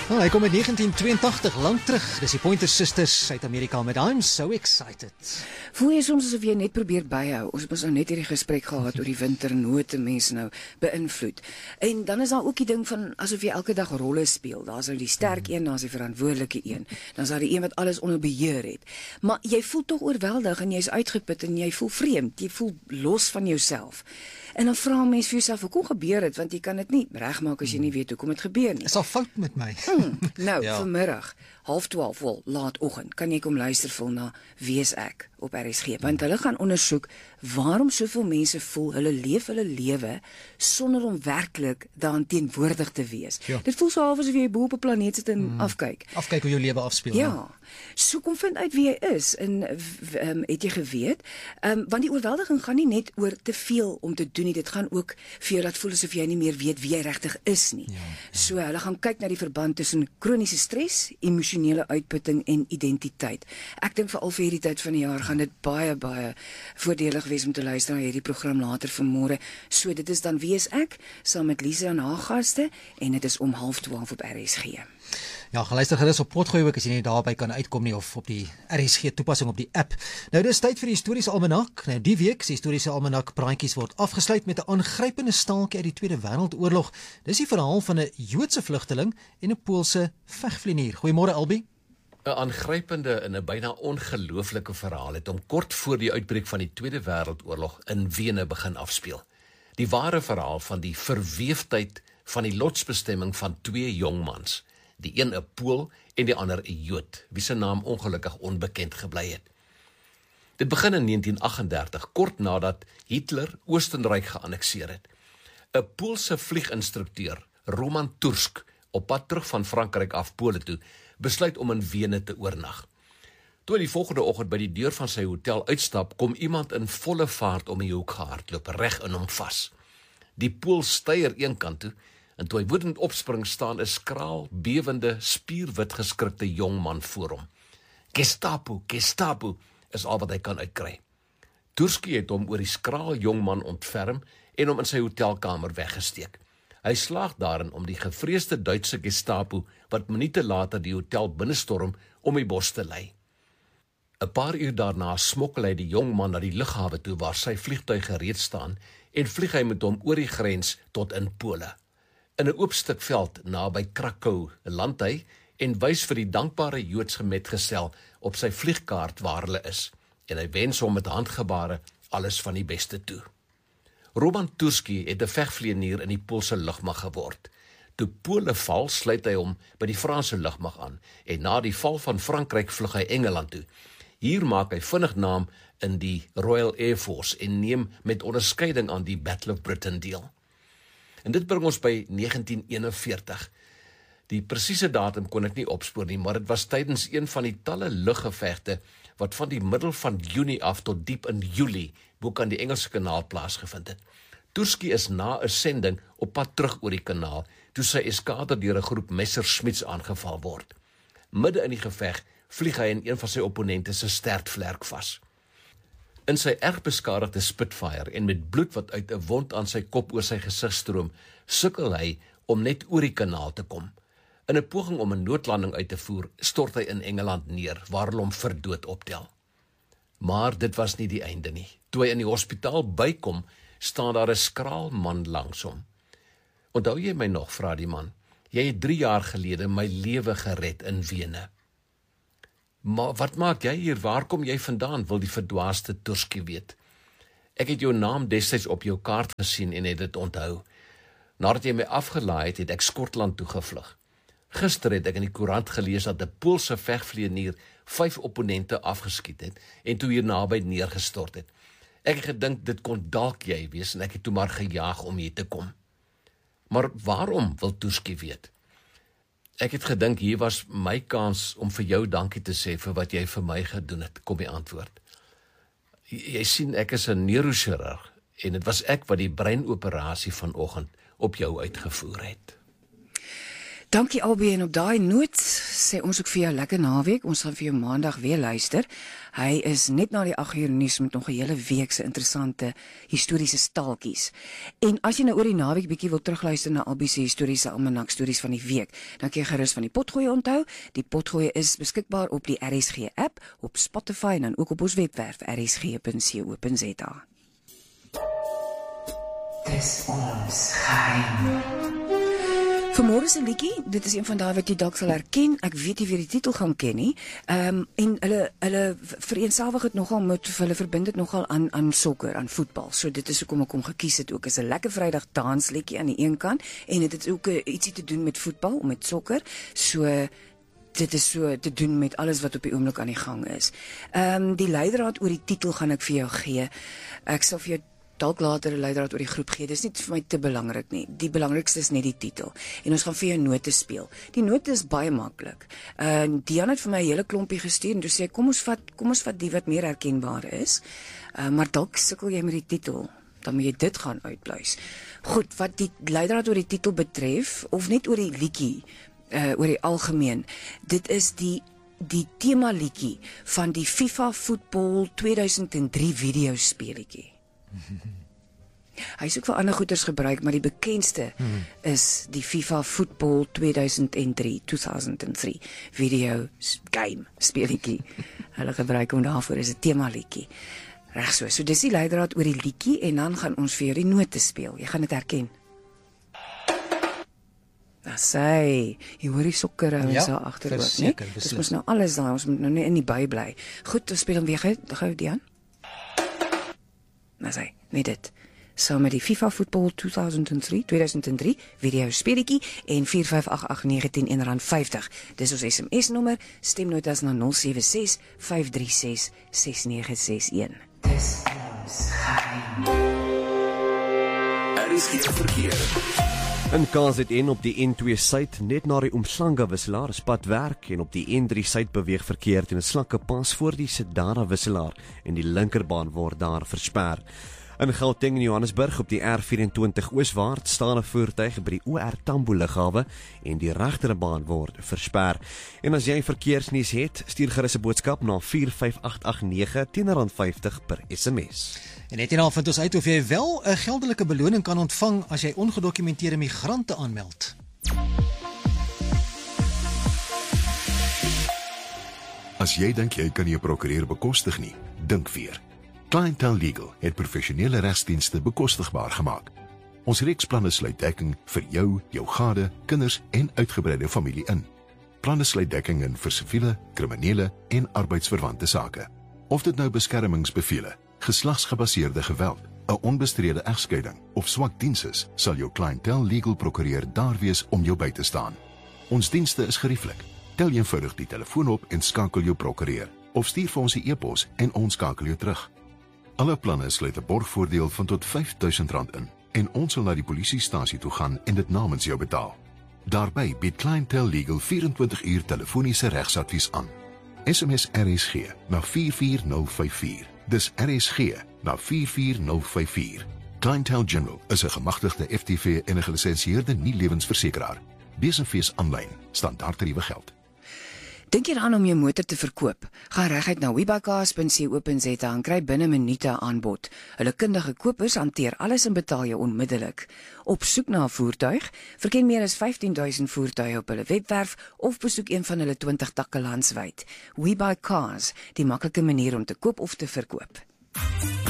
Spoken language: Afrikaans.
Hy kom in 1982, lang terug. Dis die Pointer Sisters uit Amerika met I'm So Excited. Voel jy soms asof jy net probeer byhou? Ons het nou net hierdie gesprek gehad oor die winternote mense nou beïnvloed. En dan is daar ook die ding van asof jy elke dag rolle speel. Daar's nou die sterk een, daar's die verantwoordelike een. Dan's daar die een wat alles onder beheer het. Maar jy voel tog oorweldig en jy's uitgeput en jy voel vreemd. Jy voel los van jouself. En dan vra mens vir jouself, hoekom gebeur dit? Want jy kan dit nie regmaak as jy nie weet hoekom dit gebeur nie. Is al fout met my. Nou, Ja. vanmiddag, 11:30, wel, laatoggend, kan jy kom luister vol na Wie is ek op RSG, want hulle gaan ondersoek waarom soveel mense voel hulle leef hulle lewe sonder om werklik daaraan teenwoordig te wees. Ja. Dit voel so half asof jy bo op 'n planeet sit en afkyk. Afkyk hoe jou lewe afspeel. Ja, so kom vind uit wie jy is en het jy geweet, want die oorweldiging gaan nie net oor te veel om te doen nie, dit gaan ook vir jou laat voel asof jy nie meer weet wie jy regtig is nie. So hulle gaan kyk na die verband tussen kroniese stres, emosionele uitputting en identiteit. Ek dink veral vir hierdie tyd van die jaar gaan dit baie voordelig wees om te luister na hierdie program later vanmôre. So dit is dan Wie is ek saam met Lisa en haar gaste en dit is om 11:30 op RSG. Ja, geluister gerus op Potgooi ook as jy nie daarby kan uitkom nie of op die RSG toepassing op die app. Nou dis tyd vir die historiese almanak. Nou die week se historiese almanak praatjies word afgesluit met 'n aangrypende staaltjie uit die Tweede Wêreldoorlog. Dis die verhaal van 'n Joodse vlugteling en 'n Poolse vegvlieënier. Goeiemôre Albie. 'n Aangrypende en 'n byna ongelooflike verhaal het om kort voor die uitbreek van die Tweede Wêreldoorlog in Wene begin afspeel. Die ware verhaal van die verweefdheid van die lotsbestemming van twee jongmans, die een 'n Pool en die ander 'n Jood, wie se naam ongelukkig onbekend gebly het. Dit begin in 1938, kort nadat Hitler Oostenryk geannekseer het. 'n Poolse vlieginstrukteur, Roman Tursk, op pad terug van Frankryk af Pole toe, besluit om in Wene te oornag. Toe hy die volgende oggend by die deur van sy hotel uitstap, kom iemand in volle vaart om die hoek gehardloop, reg in hom vas. Die Pool styer een kant toe, en toe hy woedend opspring, staan 'n skraal, bewende, spierwit geskrikte jong man voor hom. Gestapo, Gestapo, is al wat hy kan uitkry. Turski het hom oor die skraal jong man ontferm en hom in sy hotelkamer weggesteek. Hy slaag daarin om die gevreesde Duitse Gestapo, wat minute later die hotel binnestorm, om die bos te lei. 'n Paar uur daarna smokkel hy die jong man na die lughawe toe waar sy vliegtuig gereed staan en vlieg hy met hom oor die grens tot in Pole. In 'n oop stuk veld naby Krakow land hy en wys vir die dankbare Joodse metgesel op sy vliegkaart waar hulle is en hy wens hom met handgebare alles van die beste toe. Roman Turski het 'n vegvlieënier in die Poolse lugmag geword. Toe Pole val, sluit hy hom by die Franse lugmag aan en na die val van Frankryk vlug hy Engeland toe. Hier maak hy vinnig naam in die Royal Air Force en neem met onderskeiding aan die Battle of Britain deel. En dit bring ons by 1941. Die presiese datum kon ek nie opspoor nie, maar dit was tydens een van die talle luggevegte wat van die middel van Junie af tot diep in Julie bo kan die Engelse kanaal plaasgevind het. Turski is na 'n sending op pad terug oor die kanaal toe sy eskader deur 'n groep Messerschmitts aangeval word. Midde in die geveg vlieg hy in een van sy opponente se stertvlerk vas. In sy erg beskadigde Spitfire en met bloed wat uit 'n wond aan sy kop oor sy gesig stroom, sukkel hy om net oor die kanaal te kom. In 'n poging om 'n noodlanding uit te voer, stort hy in Engeland neer, waar hulle hom vir dood optel. Maar dit was nie die einde nie. Toe hy in die hospitaal bykom, staan daar 'n skraal man langs hom. "Onthou jy my nog?" vra die man. "Jy het 3 jaar gelede my lewe gered in Wene." "Maar wat maak jy hier? Waar kom jy vandaan?" wil die verdwaasde Turski weet. "Ek het jou naam destyds op jou kaart gesien en het dit onthou. Nadat jy my afgelaai het, het ek Skotland toe gevlug. Gister het ek in die koerant gelees dat 'n Poolse vegvlieënier 5 opponente afgeskiet het en toe hier naby neergestort het. Ek het gedink dit kon dalk jy wees en ek het toe maar gejaag om hier te kom." "Maar waarom?" wil Turski weet. "Ek het gedink hier was my kans om vir jou dankie te sê vir wat jy vir my gedoen het," kom die antwoord. "Jy sien, ek is 'n neurochirurg en dit was ek wat die breinoperasie vanoggend op jou uitgevoer het." Dankie albei en op daai noot sê ons ook vir jou lekker naweek. Ons gaan vir jou maandag weer luister. Hy is net na die 8 uur nuus met nog 'n hele week se interessante historiese staaltjies. En as jy nou oor die naweek bietjie wil terugluister na albei se historiese almanak stories van die week, dan kan jy gerus van die potgoeie onthou. Die potgoeie is beskikbaar op die RSG app, op Spotify en dan ook op ons webwerf rsg.co.za. Dis ons geheim. Vanmôre se liedjie, dit is een van daai wat jy dalk sal herken. Ek weet nie wie die titel gaan ken nie. En hulle vereenselwig dit nogal met, hulle verbind dit nogal aan sokker, aan voetbal. So dit is hoekom ek hom gekies het ook. Is 'n lekker Vrydag dansliedjie aan die een kant en dit het ook ietsie te doen met voetbal, met sokker. So dit is so te doen met alles wat op die oomblik aan die gang is. Die leidraad oor die titel gaan ek vir jou gee. Ek sal vir jou dalk later 'n leidraad oor die groep gee. Dis nie vir my te belangrik nie. Die belangrikste is net die titel. En ons gaan vir jou note speel. Die note is baie maklik. Dian het vir my 'n hele klompie gestuur en toe sê kom ons vat die wat meer herkenbaar is. Maar dalk sukkel jy met die titel. Dan moet jy dit gaan uitbluis. Goed, wat die leidraad oor die titel betref of net oor die liedjie, oor die algemeen. Dit is die tema liedjie van die FIFA Voetbal 2003 video speletjie. Hy is ook vir ander goeders gebruik, maar die bekendste is die FIFA Football 2003 video game speletjie. Hulle gebruik hom daarvoor as 'n tema liedjie. Reg so. So dis die leidraad oor die liedjie en dan gaan ons vir jou die note speel. Jy gaan dit herken. Jy hoor die sokker en so agter ook, né? Dis mos nou alles daai, ons moet nou net in die by bly. Goed, ons speel hom weer gou Dian. Net dit. So met die FIFA Football 2003 video speletjie en 4588910 R50. Dis ons SMS nommer. Stemnotas na 076 536 6961. Dis ons geheim. Is hier verkeer. In KZN op die N2 suid net na die Umhlanga wisselaar is pad werk en op die N3 suid beweeg verkeer teen 'n slanke pas voor die Sedara wisselaar en die linkerbaan word daar versper. In Gauteng en Johannesburg op die R24 ooswaarts staan 'n voertuig by die OR Tambo lughawe en die regterbaan word versper. En as jy verkeersnuus het, stuur gerus 'n boodskap na 45889 R10.50 per SMS. En net hierna vind ons uit of jy wel 'n geldelike beloning kan ontvang as jy ongedokumenteerde migrante aanmeld. As jy dink jy kan jou prokureur bekostig nie, dink weer. Clientele Legal het professionele regsdienste bekostigbaar gemaak. Ons reeksplanne sluit dekking vir jou, jou gade, kinders en uitgebreide familie in. Planne sluit dekking in vir siviele, kriminele en arbeidsverwante sake. Of dit nou beskermingsbevele, geslagsgebaseerde geweld, 'n onbestrede egskeiding of swak diens is, sal jou Clientele Legal prokureur daar wees om jou by te staan. Ons dienste is gerieflik. Tel eenvoudig die telefoon op en skakel jou prokureur, of stuur vir ons 'n e-pos en ons skakel jou terug. Alle planne sluit 'n borgvoordeel van tot R5.000 in en ons sal na die polisiestasie toe gaan en dit namens jou betaal. Daarbey bied Clientele Legal 24 uur telefoniese regsadvies aan. SMS RSG na 44054. Dis RSG na 44054. Clientele General is 'n gemagtigde FTV en 'n gelisensieerde nie-lewensversekeraar. Besenfees aanlyn, standaardtariewe geld. Dink jy daaraan om jou motor te verkoop? Gaan reguit na webcars.co.za en kry binne minute 'n aanbod. Hulle kundige kopers hanteer alles en betaal jou onmiddellik. Op soek na 'n voertuig? Verken meer as 15,000 voertuie op hulle webwerf of besoek een van hulle 20 takke landwyd. WeBuyCars, die maklike manier om te koop of te verkoop.